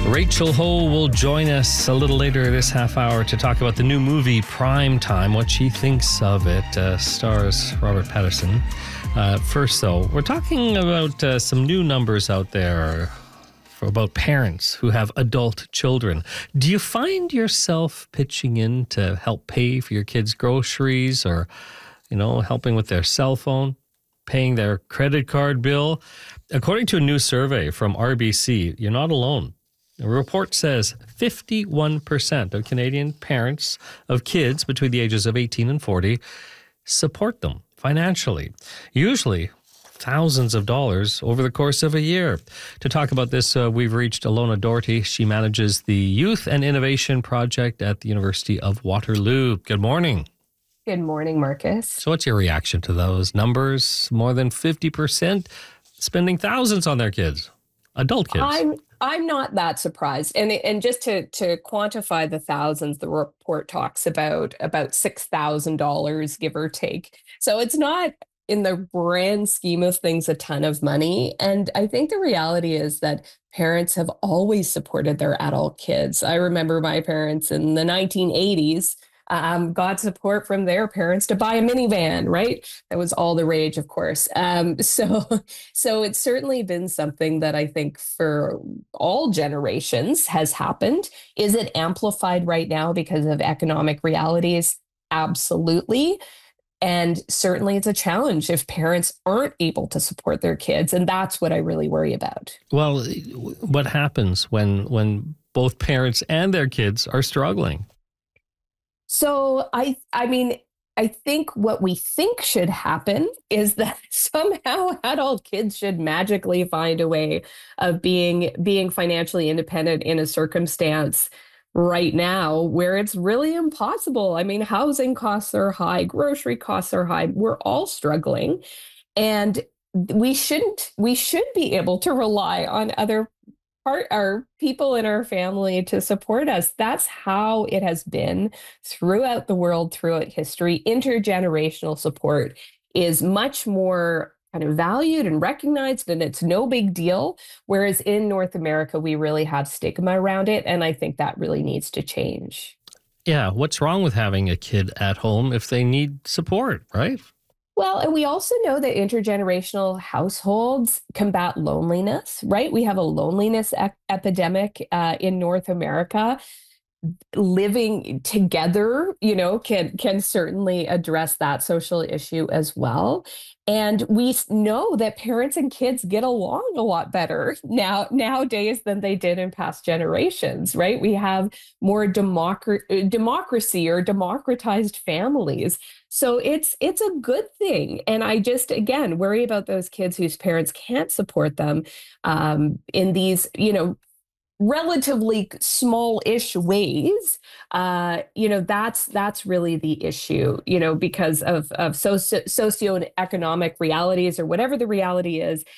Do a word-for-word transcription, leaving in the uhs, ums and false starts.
Rachel Ho will join us a little later this half hour to talk about the new movie Prime Time, what she thinks of it. Uh, stars Robert Pattinson. Uh, first, though, we're talking about uh, some new numbers out there for about parents who have adult children. Do you find yourself pitching in to help pay for your kids' groceries, or, you know, helping with their cell phone, paying their credit card bill? According to a new survey from R B C, you're not alone. The report says fifty-one percent of Canadian parents of kids between the ages of eighteen and forty support them financially, usually thousands of dollars over the course of a year. To talk about this, uh, we've reached Alona Doherty. She manages the Youth and Innovation Project at the University of Waterloo. Good morning. Good morning, Marcus. So what's your reaction to those numbers? More than fifty percent spending thousands on their kids, adult kids. I'm I'm not that surprised. And and just to to quantify the thousands, the report talks about about six thousand dollars, give or take. So it's not, in the grand scheme of things, a ton of money. And I think the reality is that parents have always supported their adult kids. I remember my parents in the nineteen eighties um, got support from their parents to buy a minivan, right? That was all the rage, of course. Um, so, so it's certainly been something that I think for all generations has happened. Is it amplified right now because of economic realities? Absolutely. And certainly it's a challenge if parents aren't able to support their kids. And that's what I really worry about. Well, what happens when when both parents and their kids are struggling? So I I mean, I think what we think should happen is that somehow adult kids should magically find a way of being being financially independent in a circumstance right now where it's really impossible. I mean, housing costs are high, grocery costs are high. We're all struggling. And we shouldn't, we should be able to rely on other part our people in our family to support us. That's how it has been throughout the world, throughout history. Intergenerational support is much more kind of valued and recognized, and it's no big deal. Whereas in North America, we really have stigma around it. And I think that really needs to change. Yeah. What's wrong with having a kid at home if they need support, right? Well, and we also know that intergenerational households combat loneliness, right? We have a loneliness ep- epidemic uh, in North America. Living together, you know, can can certainly address that social issue as well. And we s- know that parents and kids get along a lot better now nowadays than they did in past generations, right? We have more democra- democracy or democratized families. So it's it's a good thing. And I just, again, worry about those kids whose parents can't support them um, in these, you know, relatively small-ish ways. Uh, you know, that's that's really the issue, you know, because of of socio socioeconomic realities or whatever the reality is.